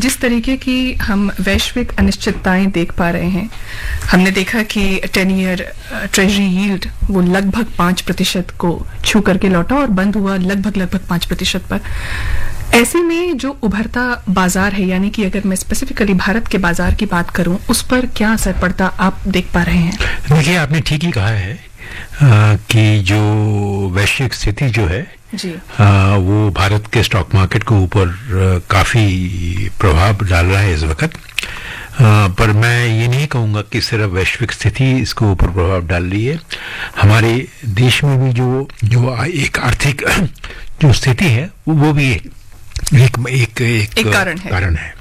जिस तरीके की हम वैश्विक अनिश्चितताएं देख पा रहे हैं, हमने देखा कि 10 ईयर ट्रेजरी यील्ड वो लगभग 5% को छू करके लौटा और बंद हुआ लगभग 5% पर। ऐसे में जो उभरता बाजार है, यानी कि अगर मैं स्पेसिफिकली भारत के बाजार की बात करूं, उस पर क्या असर पड़ता आप देख पा रहे हैं? देखिए, आपने ठीक ही कहा है कि जो वैश्विक स्थिति जो है जी। वो भारत के स्टॉक मार्केट के ऊपर काफी प्रभाव डाल रहा है इस वक्त। पर मैं ये नहीं कहूँगा कि सिर्फ वैश्विक स्थिति इसके ऊपर प्रभाव डाल रही है। हमारे देश में भी जो एक आर्थिक जो स्थिति है वो भी एक कारण है।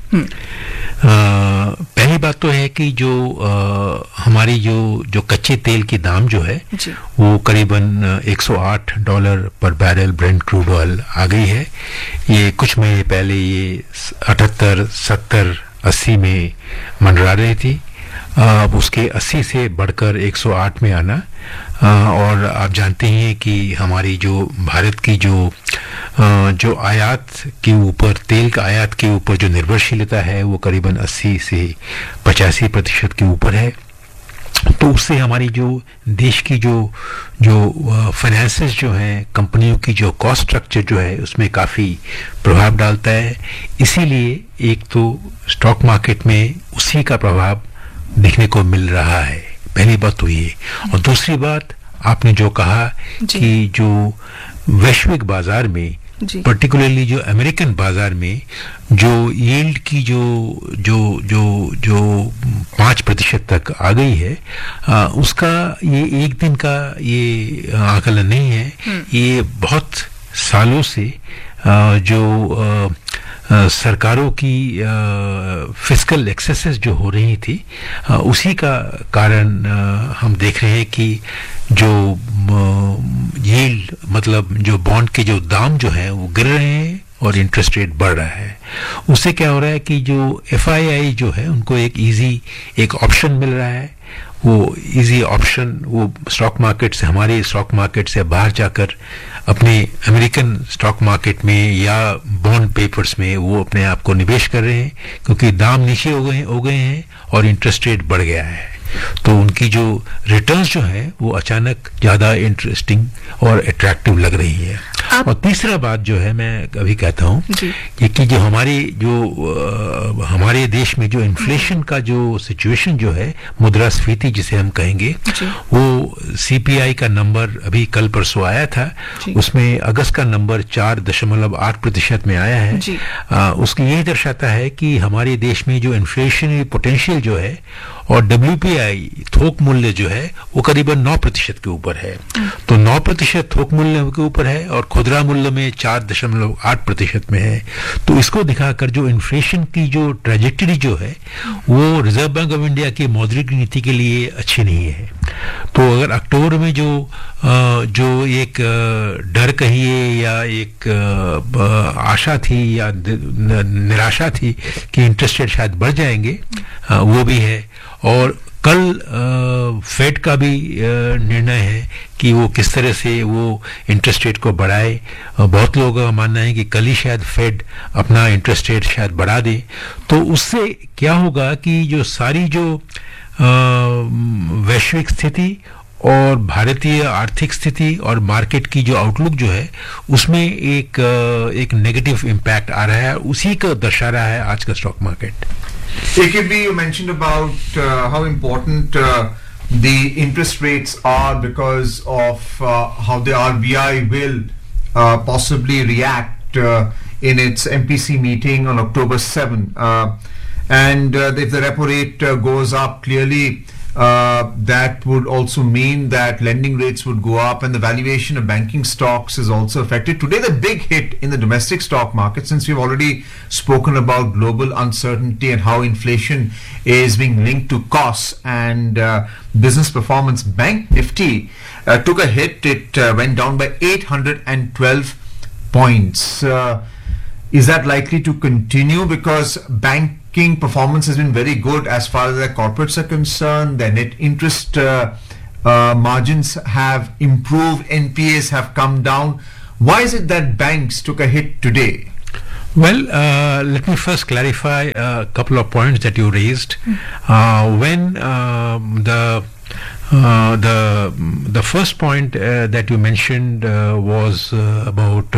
पहली बात तो है कि जो हमारी जो कच्चे तेल की दाम जो है वो करीबन $108 पर बैरल ब्रेंट क्रूड ऑयल आ गई है। ये कुछ महीने पहले ये 78, 70, 80 में मंडरा रही थी। अब उसके 80 से बढ़कर 108 में आना, और आप जानते हैं कि हमारी जो भारत की जो आयात के ऊपर, तेल का आयात के ऊपर जो निर्भरशीलता है वो करीबन 80 से 85% के ऊपर है। तो उससे हमारी जो देश की जो फाइनेंसेस जो हैं, कंपनियों की जो कॉस्ट स्ट्रक्चर जो है उसमें काफ़ी प्रभाव डालता है। इसीलिए एक तो स्टॉक मार्केट में उसी का प्रभाव देखने को मिल रहा है। पहली बात तो ये, और दूसरी बात आपने जो कहा कि जो वैश्विक बाजार में, पर्टिकुलरली जो अमेरिकन बाजार में जो यील्ड की जो 5% तक आ गई है, उसका ये एक दिन का ये आकलन नहीं है। ये बहुत सालों से जो सरकारों की फिस्कल एक्सेसेस जो हो रही थी, उसी का कारण हम देख रहे हैं कि जो यील्ड, मतलब जो बॉन्ड के जो दाम जो है वो गिर रहे हैं और इंटरेस्ट रेट बढ़ रहा है। उससे क्या हो रहा है कि जो FII जो है उनको एक ऑप्शन मिल रहा है। वो इजी ऑप्शन वो स्टॉक मार्केट से, हमारे स्टॉक मार्केट से बाहर जाकर अपने अमेरिकन स्टॉक मार्केट में या बॉन्ड पेपर्स में वो अपने आप को निवेश कर रहे हैं, क्योंकि दाम नीचे हो गए हैं और इंटरेस्ट रेट बढ़ गया है। तो उनकी जो रिटर्न्स जो है वो अचानक ज़्यादा इंटरेस्टिंग और अट्रैक्टिव लग रही है। और तीसरा बात जो है मैं अभी कहता हूँ कि जो हमारे देश में जो इन्फ्लेशन का जो सिचुएशन जो है, मुद्रास्फीति जिसे हम कहेंगे, वो CPI का नंबर अभी कल परसों आया था, उसमें अगस्त का नंबर 4.8% में आया है। उसकी यही दर्शाता है कि हमारे देश में जो इन्फ्लेशनरी पोटेंशियल जो है और WPI थोक मूल्य जो है वो करीबन 9% के ऊपर है। तो 9% थोक मूल्य के ऊपर है और खुदरा मूल्य में 4.8% में है। तो इसको दिखाकर जो इन्फ्लेशन की जो ट्रेजेक्टरी जो है वो रिजर्व बैंक ऑफ इंडिया की मौद्रिक नीति के लिए अच्छी नहीं है। तो अगर अक्टूबर में जो एक डर कहिए या एक आशा थी या निराशा थी कि इंटरेस्ट रेट शायद बढ़ जाएंगे, वो भी है। और कल फेड का भी निर्णय है कि वो किस तरह से वो इंटरेस्ट रेट को बढ़ाए। बहुत लोगों का मानना है कि कल ही शायद फेड अपना इंटरेस्ट रेट शायद बढ़ा दे। तो उससे क्या होगा कि जो सारी जो वैश्विक स्थिति और भारतीय आर्थिक स्थिति और मार्केट की जो आउटलुक जो है उसमें एक नेगेटिव इम्पैक्ट आ रहा है। उसी को दर्शा रहा है आज का stock market. AKB, you mentioned about how important the interest rates are because of how the RBI will possibly react in its MPC meeting on October 7. And if the repo rate goes up, clearly that would also mean that lending rates would go up and the valuation of banking stocks is also affected. Today the big hit in the domestic stock market, since we've already spoken about global uncertainty and how inflation is being linked to costs and business performance, Bank Nifty took a hit. It went down by 812 points. Is that likely to continue? Because banking performance has been very good as far as their corporates are concerned. Their net interest margins have improved. NPAs have come down. Why is it that banks took a hit today? Well, let me first clarify a couple of points that you raised. When the first point that you mentioned was about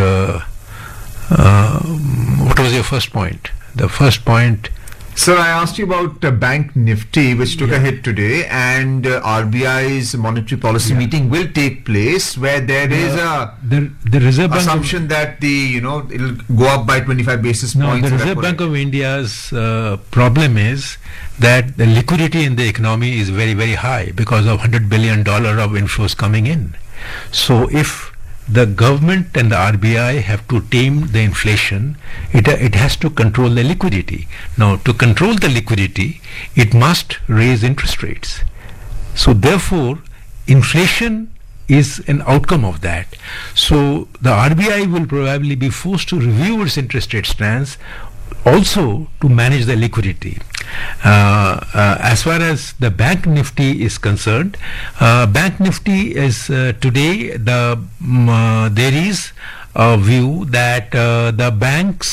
what was your first point? The first point. Sir, I asked you about Bank Nifty, which took a hit today, and RBI's monetary policy meeting will take place, where there is the Reserve Bank assumption that it'll go up by 25 basis points. No, the Reserve Bank of India's problem is that the liquidity in the economy is very, very high because of $100 billion of inflows coming in. So if the government and the RBI have to tame the inflation, it has to control the liquidity. Now, to control the liquidity, it must raise interest rates. So therefore, inflation is an outcome of that. So the RBI will probably be forced to review its interest rate stance also to manage the liquidity. As far as the Bank Nifty is concerned, Bank Nifty is today there is a view that the bank's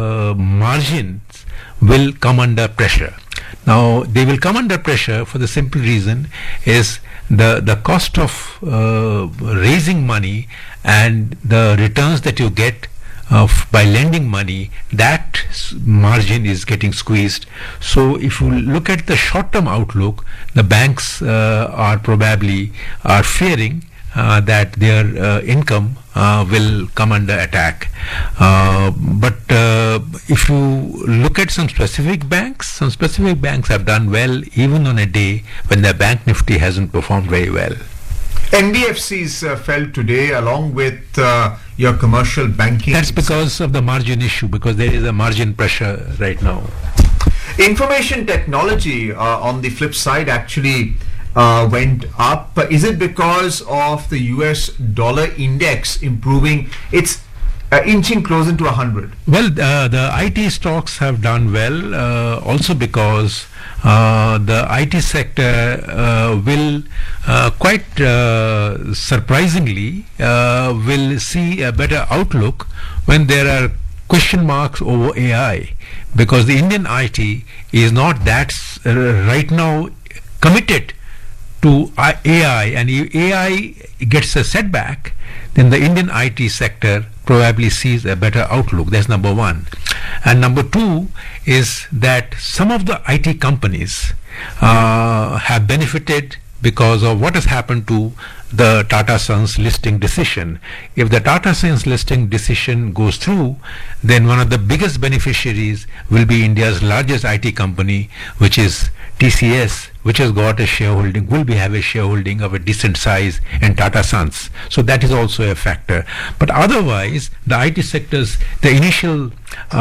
margins will come under pressure. Now, they will come under pressure for the simple reason is the cost of raising money and the returns that you get by lending money, that margin is getting squeezed. So if you look at the short-term outlook, the banks are fearing that their income will come under attack. But if you look at some specific banks have done well even on a day when their Bank Nifty hasn't performed very well. NBFCs fell today along with your commercial banking. That's because of the margin issue, because there is a margin pressure right now. Information technology on the flip side actually went up. Is it because of the US dollar index improving? It's inching closer to 100. Well, the IT stocks have done well, also because the IT sector will quite surprisingly will see a better outlook when there are question marks over AI, because the Indian IT is not that right now committed to AI, and if AI gets a setback, then the Indian IT sector probably sees a better outlook. That's number one. And number two is that some of the IT companies have benefited because of what has happened to the Tata Sons listing decision. If the Tata Sons listing decision goes through, then one of the biggest beneficiaries will be India's largest IT company, which is TCS, which has got a shareholding, have a shareholding of a decent size in Tata Sons. So that is also a factor. But otherwise, the IT sectors, the initial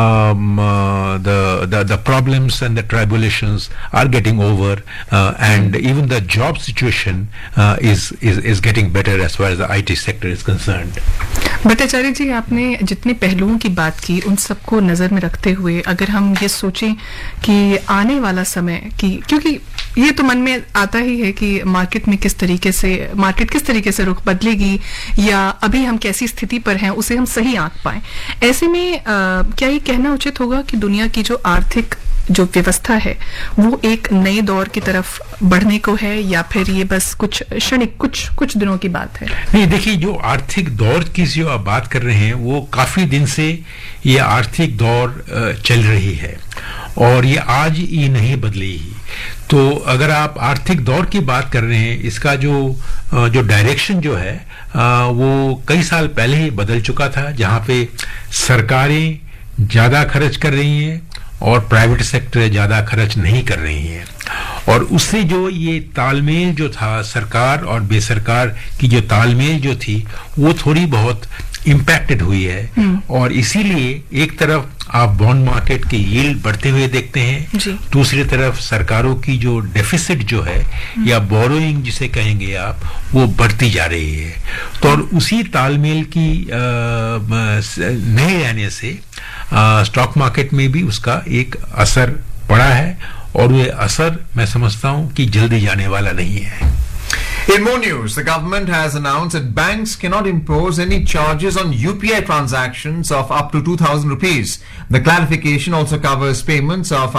the problems and the tribulations are getting over, and even the job situation is getting better as far as the IT sector is concerned. Bhattacharya जी, आपने जितने पहलुओं की बात की उन सबको नजर में रखते हुए अगर हम ये सोचें कि आने वाला समय की, क्योंकि ये तो मन में आता ही है कि मार्केट किस तरीके से रुख बदलेगी या अभी हम कैसी स्थिति पर हैं उसे हम सही आंक पाएं, ऐसे में क्या ये कहना उचित होगा कि दुनिया की जो आर्थिक जो व्यवस्था है वो एक नए दौर की तरफ बढ़ने को है, या फिर ये बस कुछ क्षणिक कुछ दिनों की बात है? नहीं, देखिए, जो आर्थिक दौर की जो आप बात कर रहे हैं वो काफी दिन से ये आर्थिक दौर चल रही है और ये आज ही नहीं बदली ही। तो अगर आप आर्थिक दौर की बात कर रहे हैं, इसका जो डायरेक्शन जो है वो कई साल पहले ही बदल चुका था, जहां पे सरकारें ज्यादा खर्च कर रही हैं और प्राइवेट सेक्टर ज्यादा खर्च नहीं कर रही है, और उससे जो ये तालमेल जो था सरकार और बेसरकार की जो तालमेल जो थी वो थोड़ी बहुत इम्पैक्टेड हुई है। और इसीलिए एक तरफ आप बॉन्ड मार्केट की यील्ड बढ़ते हुए देखते हैं, दूसरी तरफ सरकारों की जो डेफिसिट जो है या बोरोइंग जिसे कहेंगे आप, वो बढ़ती जा रही है। तो और उसी तालमेल की नहीं रहने से स्टॉक मार्केट में भी उसका एक असर पड़ा है, और वो असर मैं समझता हूं कि जल्दी जाने वाला नहीं है। In more news, the government has announced that banks cannot impose any charges on UPI transactions of up to 2,000 rupees. The clarification also covers payments of